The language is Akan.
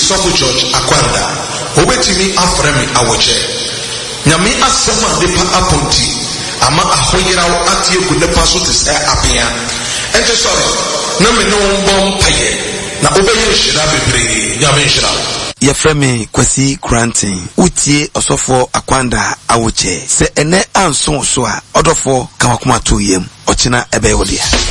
Sopo George Akwanda obetimi afremi awoche nyame asema depa aponti ama ahoyirawo atie gu ne paso te se apia ente sorry na me no bom paye na obeye shira bebre nyame shira Yefremi Kwasi Granting utie osofo Akwanda awoche se ene anso so a odofo kamakoma to yem ochina ebe wodia